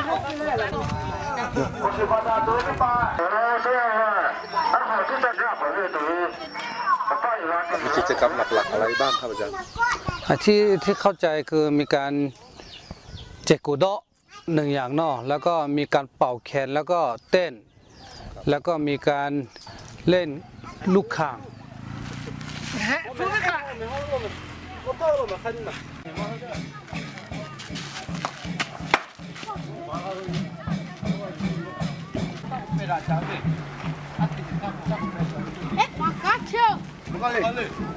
มีกิจกรรมหลักๆอะไรบ้างครับอาจารย์ที่เข้าใจคือมีการเจกุโดะหนึ่งอย่างเนาะแล้วก็มีการเป่าแคนแล้วก็เต้นแล้วก็มีการเล่นลูกข่าง Macaco!